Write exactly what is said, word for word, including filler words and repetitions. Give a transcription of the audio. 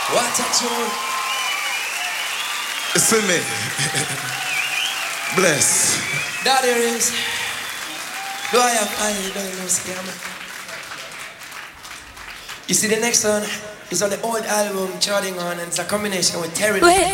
What a tune. See me. Bless. That there is. Do I have I don't know scam? You see the next one is on the old album Charting On, and it's a combination with Terry.